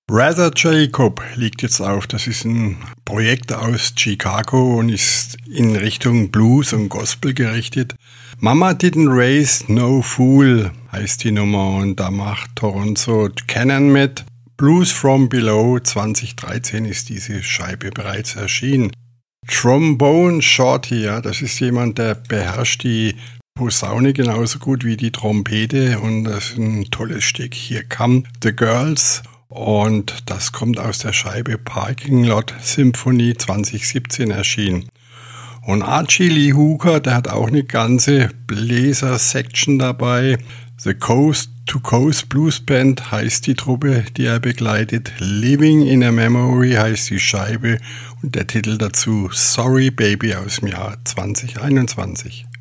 Rather Jacob liegt jetzt auf. Das ist ein Projekt aus Chicago und ist in Richtung Blues und Gospel gerichtet. Mama Didn't Raise No Fool heißt die Nummer und da macht Toronto Cannon mit. Blues from Below 2013 ist diese Scheibe bereits erschienen. Trombone Shorty, ja, das ist jemand, der beherrscht die Posaune genauso gut wie die Trompete und das ist ein tolles Stück. Hier Come the Girls. Und das kommt aus der Scheibe Parking Lot Symphony 2017 erschienen. Und Archie Lee Hooker, der hat auch eine ganze Bläser-Section dabei. The Coast to Coast Blues Band heißt die Truppe, die er begleitet. Living in a Memory heißt die Scheibe und der Titel dazu Sorry Baby aus dem Jahr 2021.